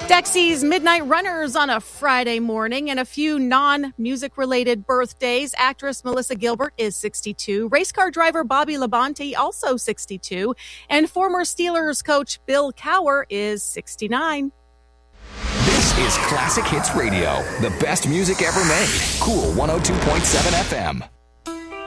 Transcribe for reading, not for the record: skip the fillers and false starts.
Dexy's Midnight Runners on a Friday morning, and a few non-music related birthdays. Actress Melissa Gilbert is 62. Race car driver Bobby Labonte, also 62. And former Steelers coach Bill Cowher is 69. This is Classic Hits Radio, the best music ever made. Cool 102.7 FM.